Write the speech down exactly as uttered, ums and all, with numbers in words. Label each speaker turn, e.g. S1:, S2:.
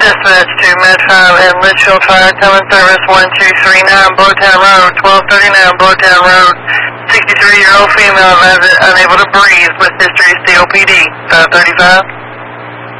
S1: Dispatch to Med five and Litchfield Fire, Common Service one two three nine, Blowtown Road, twelve thirty-nine Blowtown Road. sixty-three-year-old female unable to breathe with history of C O P D. five thirty-five.